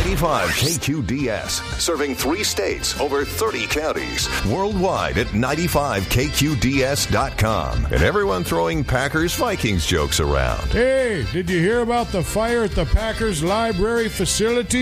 95 KQDS, serving 3 states, over 30 counties, worldwide at 95KQDS.com. And everyone throwing Packers-Vikings jokes around. Hey, did you hear about the fire at the Packers library facility?